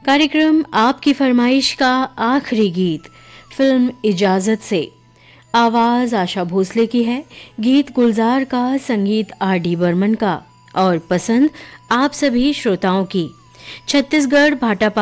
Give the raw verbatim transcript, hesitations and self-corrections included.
कार्यक्रम आपकी फरमाइश का आखिरी गीत फिल्म इजाजत से। आवाज आशा भोसले की है, गीत गुलजार का, संगीत आर डी बर्मन का और पसंद आप सभी श्रोताओं की। छत्तीसगढ़ भाटापारा